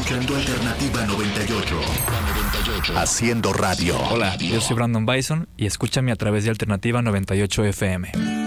escuchando Alternativa 98. Haciendo radio. Hola, yo soy Brandon Bison y escúchame a través de Alternativa 98 FM.